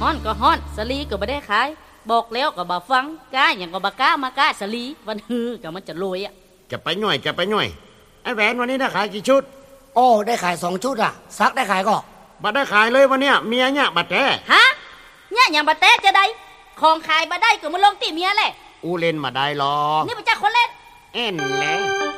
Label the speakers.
Speaker 1: อนก็ฮ้อนสลีก็บ่ได้ขายบอกแล้วก็บ่ฟังกล้าอย่างก็บ่กล้ามากล้าสลีวันฮือก็มันจะรวยอ่ะ
Speaker 2: จะไปหน่อยไอ้แหวนวันนี้ได้ขายกี่ชุด
Speaker 3: โอ้ได้ขาย2 ชุดอ่ะซักได้ขายก็
Speaker 2: บัดได้ขายเลยวันเนี้ยเมียเนี่ยบัดแท้
Speaker 1: ฮะเนี่ยอย่างบ่แต้จะได้ของขายบ่ได้ก็มาลงติเมียแหละ
Speaker 2: อูเล่นมาได้หรอก
Speaker 1: นี่เป็นเจ้าคนเล่น
Speaker 2: เอ็นแหละ